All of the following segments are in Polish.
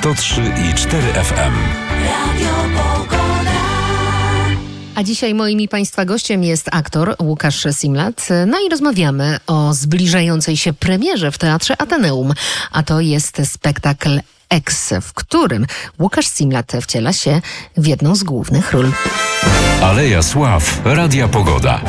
103,4 FM. A dzisiaj moim i Państwa gościem jest aktor Łukasz Simlat. No i rozmawiamy o zbliżającej się premierze w Teatrze Ateneum. A to jest spektakl X, w którym Łukasz Simlat wciela się w jedną z głównych ról. Aleja Sław, Radia Pogoda.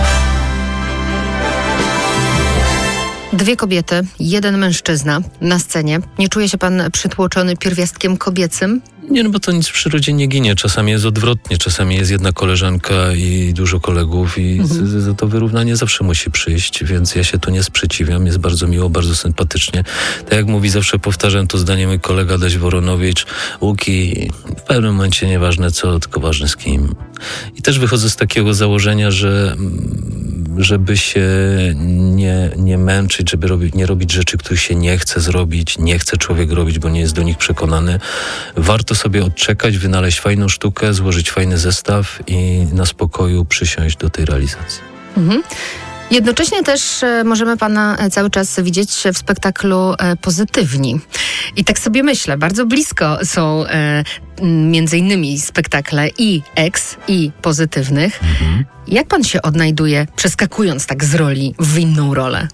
Dwie kobiety, jeden mężczyzna na scenie. Nie czuje się pan przytłoczony pierwiastkiem kobiecym? Nie, no bo to nic w przyrodzie nie ginie. Czasami jest odwrotnie. Czasami jest jedna koleżanka i dużo kolegów i za to wyrównanie zawsze musi przyjść, więc ja się tu nie sprzeciwiam. Jest bardzo miło, bardzo sympatycznie. Tak jak mówi, zawsze powtarzam to zdanie mój kolega Adaś Woronowicz. Łuki, w pewnym momencie nieważne co, tylko ważne z kim. I też wychodzę z takiego założenia, że żeby się nie męczyć, żeby nie robić rzeczy, których się nie chce zrobić, nie chce człowiek robić, bo nie jest do nich przekonany. Warto sobie odczekać, wynaleźć fajną sztukę, złożyć fajny zestaw i na spokoju przysiąść do tej realizacji. Mhm. Jednocześnie też możemy pana cały czas widzieć w spektaklu Pozytywni. I tak sobie myślę, bardzo blisko są między innymi spektakle i X, i Pozytywnych. Jak pan się odnajduje, przeskakując tak z roli w inną rolę?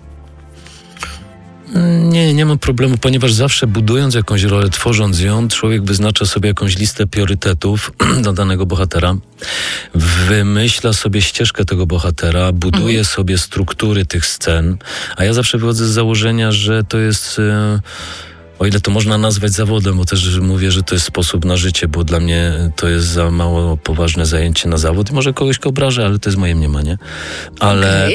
Nie mam problemu, ponieważ zawsze budując jakąś rolę, tworząc ją, człowiek wyznacza sobie jakąś listę priorytetów do danego bohatera, wymyśla sobie ścieżkę tego bohatera, buduje sobie struktury tych scen, a ja zawsze wychodzę z założenia, że to jest... O ile to można nazwać zawodem, bo też mówię, że to jest sposób na życie, bo dla mnie to jest za mało poważne zajęcie na zawód. Może kogoś obrażę, ale to jest moje mniemanie. Ale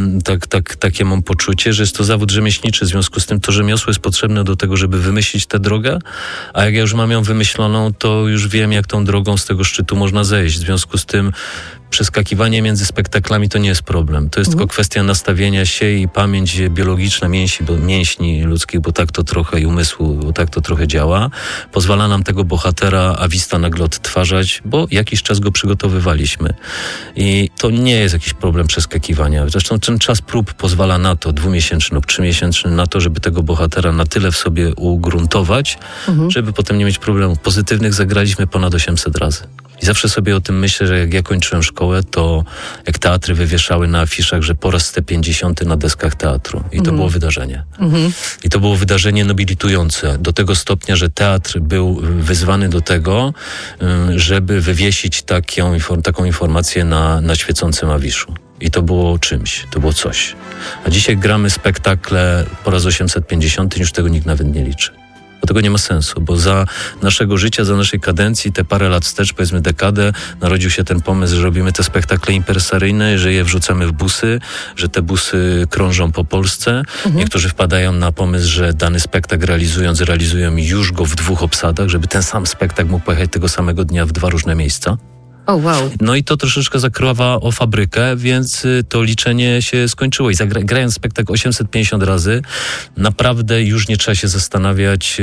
takie mam poczucie, że jest to zawód rzemieślniczy. W związku z tym to rzemiosło jest potrzebne do tego, żeby wymyślić tę drogę, a jak ja już mam ją wymyśloną, to już wiem, jak tą drogą z tego szczytu można zejść. W związku z tym przeskakiwanie między spektaklami to nie jest problem. To jest tylko kwestia nastawienia się i pamięć biologiczna mięśni ludzkich, bo tak to trochę i umysłu, bo tak to trochę działa. Pozwala nam tego bohatera Awista nagle odtwarzać, bo jakiś czas go przygotowywaliśmy. I to nie jest jakiś problem przeskakiwania. Zresztą ten czas prób pozwala na to, 2-miesięczny lub 3-miesięczny, na to, żeby tego bohatera na tyle w sobie ugruntować, żeby potem nie mieć problemu. Pozytywnych zagraliśmy ponad 800 razy. I zawsze sobie o tym myślę, że jak ja kończyłem szkołę, to jak teatry wywieszały na afiszach, że po raz 150 na deskach teatru. I to było wydarzenie. I to było wydarzenie nobilitujące. Do tego stopnia, że teatr był wyzwany do tego, żeby wywiesić taką informację na świecącym awiszu. I to było czymś, to było coś. A dzisiaj gramy spektakle po raz 850, już tego nikt nawet nie liczy. Bo tego nie ma sensu, bo za naszego życia, za naszej kadencji, te parę lat wstecz, powiedzmy dekadę, narodził się ten pomysł, że robimy te spektakle impresaryjne, że je wrzucamy w busy, że te busy krążą po Polsce. Niektórzy wpadają na pomysł, że dany spektakl realizują już go w 2 obsadach, żeby ten sam spektakl mógł pojechać tego samego dnia w 2 różne miejsca. Oh, wow. No i to troszeczkę zakrywa o fabrykę, więc to liczenie się skończyło. I grając spektakl 850 razy, naprawdę już nie trzeba się zastanawiać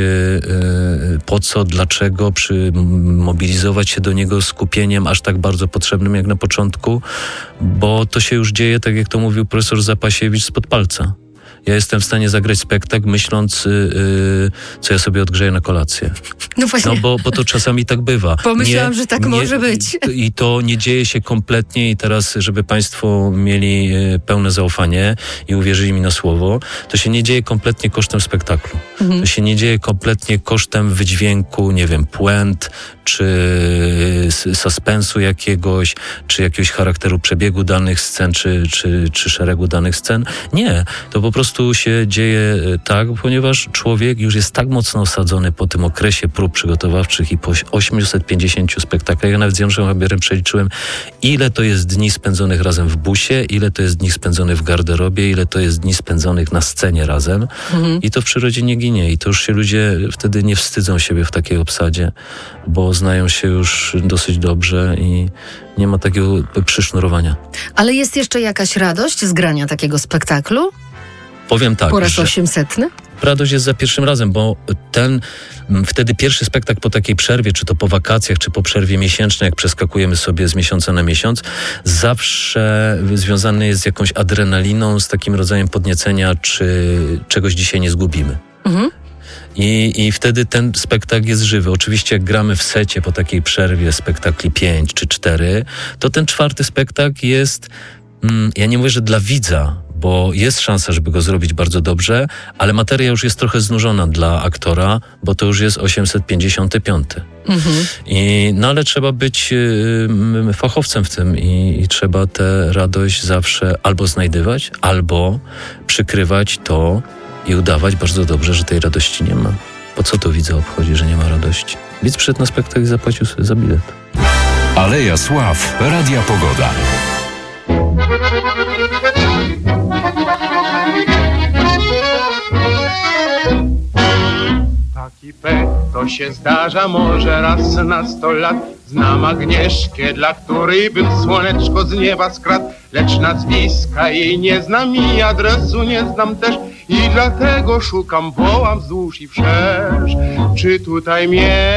po co, dlaczego, mobilizować się do niego skupieniem aż tak bardzo potrzebnym jak na początku, bo to się już dzieje, tak jak to mówił profesor Zapasiewicz, spod palca. Ja jestem w stanie zagrać spektakl, myśląc, co ja sobie odgrzeję na kolację. No właśnie. No bo to czasami tak bywa. Pomyślałam, że tak może być. I to nie dzieje się kompletnie i teraz, żeby państwo mieli pełne zaufanie i uwierzyli mi na słowo, to się nie dzieje kompletnie kosztem spektaklu. To się nie dzieje kompletnie kosztem wydźwięku, nie wiem, puent, czy suspensu jakiegoś, czy jakiegoś charakteru przebiegu danych scen, czy szeregu danych scen. Nie, to po prostu się dzieje tak, ponieważ człowiek już jest tak mocno osadzony po tym okresie prób przygotowawczych i po 850 spektaklach. Ja nawet z Janusem Habierem przeliczyłem, ile to jest dni spędzonych razem w busie, ile to jest dni spędzonych w garderobie, ile to jest dni spędzonych na scenie razem. I to w przyrodzie nie ginie. I to już się ludzie wtedy nie wstydzą siebie w takiej obsadzie, bo znają się już dosyć dobrze i nie ma takiego przysznurowania. Ale jest jeszcze jakaś radość z grania takiego spektaklu? Powiem tak, po raz 800? Radość jest za pierwszym razem, bo wtedy pierwszy spektakl po takiej przerwie, czy to po wakacjach, czy po przerwie miesięcznej, jak przeskakujemy sobie z miesiąca na miesiąc, zawsze związany jest z jakąś adrenaliną, z takim rodzajem podniecenia, czy czegoś dzisiaj nie zgubimy. I wtedy ten spektakl jest żywy. Oczywiście jak gramy w secie po takiej przerwie spektakli 5 czy 4, to ten 4. spektakl jest, ja nie mówię, że dla widza, bo jest szansa, żeby go zrobić bardzo dobrze, ale materia już jest trochę znużona dla aktora, bo to już jest 855. Ale trzeba być fachowcem w tym i trzeba tę radość zawsze albo znajdywać, albo przykrywać to i udawać bardzo dobrze, że tej radości nie ma. Po co to widza obchodzi, że nie ma radości? Widz przyszedł na spektakl i zapłacił sobie za bilet. Aleja Sław, Radia Pogoda. Taki pech to się zdarza może raz na 100 lat. Znam Agnieszkę, dla której bym słoneczko z nieba skradł, lecz nazwiska jej nie znam i adresu nie znam też. I dlatego szukam, wołam wzdłuż i wszerz, czy tutaj mnie